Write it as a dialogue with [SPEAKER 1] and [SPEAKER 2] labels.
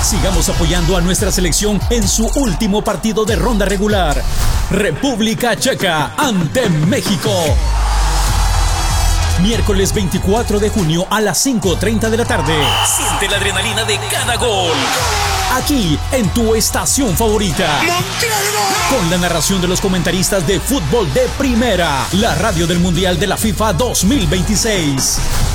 [SPEAKER 1] Sigamos apoyando a nuestra selección en su último partido de ronda regular. República Checa ante México. Miércoles 24 de junio a las 5:30 de la tarde. Siente la adrenalina de cada gol. Aquí, en tu estación favorita. Con la narración de los comentaristas de fútbol de primera. La radio del Mundial de la FIFA 2026.